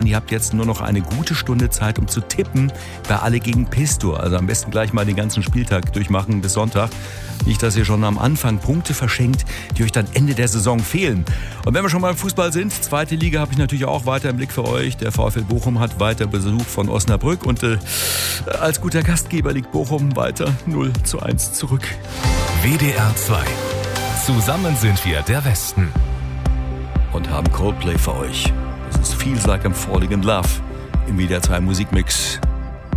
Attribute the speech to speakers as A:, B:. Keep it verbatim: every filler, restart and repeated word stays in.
A: ihr habt jetzt nur noch eine gute Stunde Zeit, um zu tippen bei Alle gegen Pistor. Also am besten gleich mal den ganzen Spieltag durchmachen bis Sonntag. Nicht, dass ihr schon am Anfang Punkte verschenkt, die euch dann Ende der Saison fehlen. Und wenn wir schon beim Fußball sind, zweite Liga habe ich natürlich auch weiter im Blick für euch. Der VfL Bochum hat weiter Besuch von Osnabrück und äh, als guter Gastgeber liegt Bochum weiter null zu eins zurück.
B: W D R zwei. Zusammen sind wir der Westen.
A: Und haben Coldplay für euch. Das ist Feels Like I'm Falling in Love im W D R zwei Musikmix.